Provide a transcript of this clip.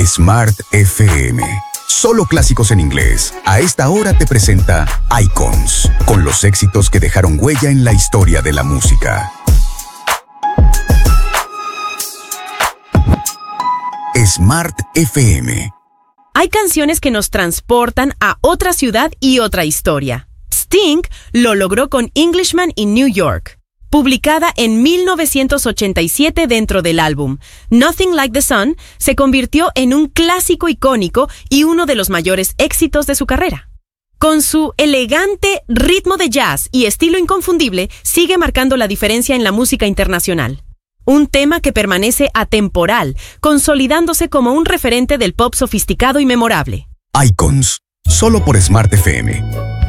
Smart FM. Solo clásicos en inglés. A esta hora te presenta Icons, con los éxitos que dejaron huella en la historia de la música. Smart FM. Hay canciones que nos transportan a otra ciudad y otra historia. Sting lo logró con Englishman in New York, publicada en 1987 dentro del álbum. Nothing Like the Sun se convirtió en un clásico icónico y uno de los mayores éxitos de su carrera. Con su elegante ritmo de jazz y estilo inconfundible, sigue marcando la diferencia en la música internacional. Un tema que permanece atemporal, consolidándose como un referente del pop sofisticado y memorable. Icons, solo por Smart FM.